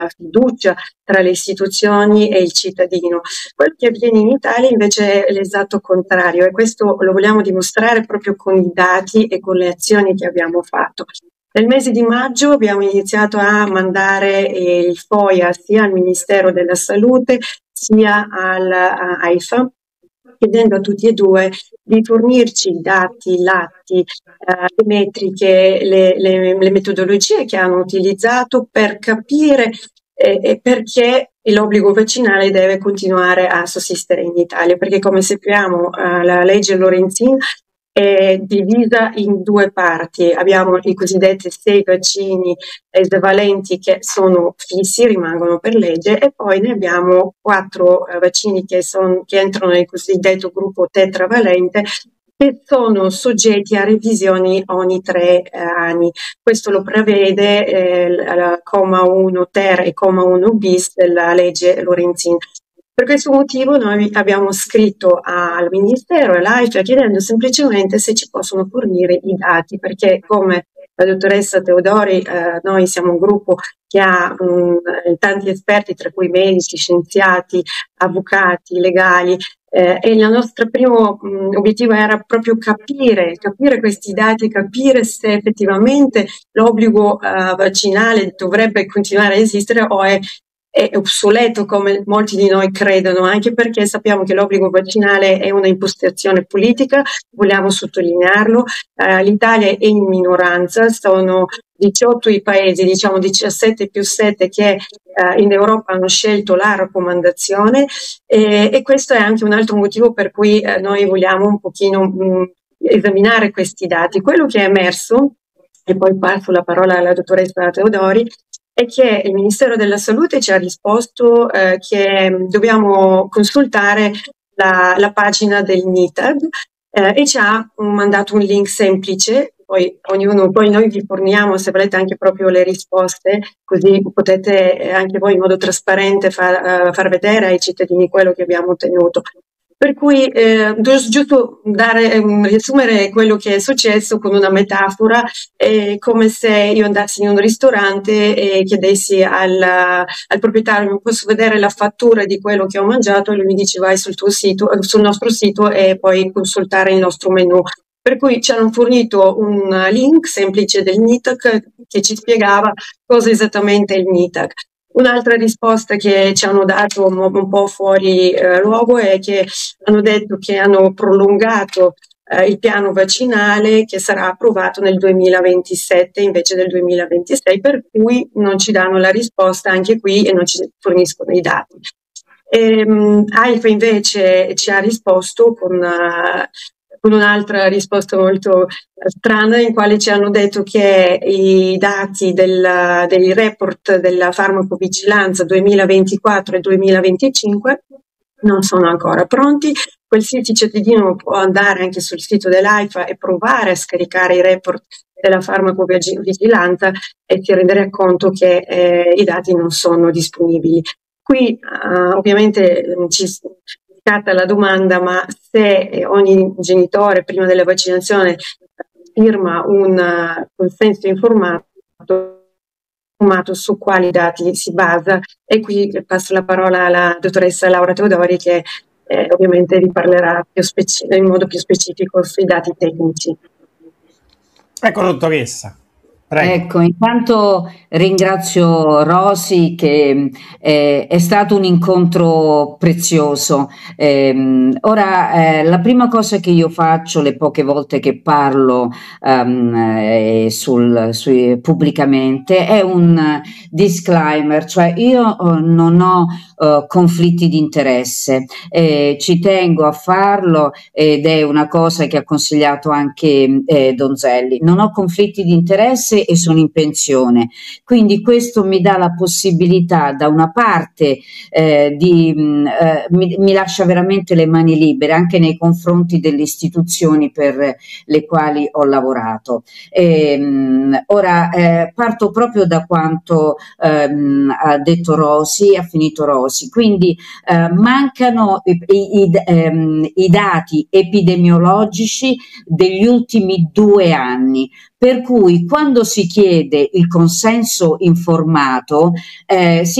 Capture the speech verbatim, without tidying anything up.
fiducia tra le istituzioni e il cittadino. Quello che avviene in Italia invece è l'esatto contrario, e questo lo vogliamo dimostrare proprio con i dati e con le azioni che abbiamo fatto. Nel mese di maggio abbiamo iniziato a mandare eh, il FOIA sia al Ministero della Salute sia all'AIFA, chiedendo a tutti e due di fornirci i dati, i latti, eh, le metriche, le, le, le metodologie che hanno utilizzato per capire eh, perché l'obbligo vaccinale deve continuare a sussistere in Italia, perché come sappiamo eh, la legge Lorenzin è divisa in due parti. Abbiamo i cosiddetti sei vaccini esavalenti che sono fissi, rimangono per legge, e poi ne abbiamo quattro uh, vaccini che, son, che entrano nel cosiddetto gruppo tetravalente, che sono soggetti a revisioni ogni tre eh, anni. Questo lo prevede eh, la comma uno ter e comma uno bis della legge Lorenzin. Per questo motivo noi abbiamo scritto al Ministero e all'AIFA chiedendo semplicemente se ci possono fornire i dati, perché come la dottoressa Teodori, eh, noi siamo un gruppo che ha um, tanti esperti, tra cui medici, scienziati, avvocati, legali, eh, e il nostro primo um, obiettivo era proprio capire, capire questi dati, capire se effettivamente l'obbligo uh, vaccinale dovrebbe continuare a esistere o è è obsoleto come molti di noi credono, anche perché sappiamo che l'obbligo vaccinale è una impostazione politica, vogliamo sottolinearlo. Uh, L'Italia è in minoranza, sono diciotto i paesi, diciamo diciassette più sette che uh, in Europa hanno scelto la raccomandazione, e, e questo è anche un altro motivo per cui uh, noi vogliamo un pochino mh, esaminare questi dati. Quello che è emerso, e poi passo la parola alla dottoressa Teodori, è che il Ministero della Salute ci ha risposto eh, che dobbiamo consultare la, la pagina del NITAG eh, e ci ha mandato un link semplice. Poi ognuno, poi noi vi forniamo, se volete, anche proprio le risposte, così potete anche voi in modo trasparente far, uh, far vedere ai cittadini quello che abbiamo ottenuto. Per cui eh, giusto dare, um, riassumere quello che è successo con una metafora, è come se io andassi in un ristorante e chiedessi al, al proprietario: mi posso vedere la fattura di quello che ho mangiato? E lui mi dice: vai sul tuo sito, sul nostro sito e puoi consultare il nostro menu. Per cui ci hanno fornito un link semplice del NITAG che ci spiegava cosa esattamente è il NITAG. Un'altra risposta che ci hanno dato un, un po' fuori eh, luogo è che hanno detto che hanno prolungato eh, il piano vaccinale, che sarà approvato nel duemilaventisette invece del duemilaventisei, per cui non ci danno la risposta anche qui e non ci forniscono i dati. E, um, AIFA invece ci ha risposto con uh, con un'altra risposta molto strana, in quale ci hanno detto che i dati del, dei report della farmacovigilanza duemilaventiquattro e duemilaventicinque non sono ancora pronti. Qualsiasi cittadino può andare anche sul sito dell'AIFA e provare a scaricare i report della farmacovigilanza e si renderà conto che eh, i dati non sono disponibili. Qui uh, ovviamente ci scatta la domanda: ma se ogni genitore prima della vaccinazione firma un uh, consenso informato, informato su quali dati si basa? E qui passo la parola alla dottoressa Laura Teodori, che eh, ovviamente vi parlerà più in modo più specifico sui dati tecnici. Ecco, dottoressa. Prego. Ecco, intanto ringrazio Rosy, che eh, è stato un incontro prezioso. Eh, ora, eh, la prima cosa che io faccio le poche volte che parlo um, eh, sul, sui, pubblicamente è un disclaimer, cioè io uh, non ho uh, conflitti di interesse, eh, ci tengo a farlo ed è una cosa che ha consigliato anche eh, Donzelli. Non ho conflitti di interesse e sono in pensione, quindi questo mi dà la possibilità, da una parte eh, di, eh, mi, mi lascia veramente le mani libere anche nei confronti delle istituzioni per le quali ho lavorato. E, mh, ora eh, parto proprio da quanto ehm, ha detto Rosy, ha finito Rosy, quindi eh, mancano i, i, ehm, i dati epidemiologici degli ultimi due anni, per cui quando si chiede il consenso informato, eh, si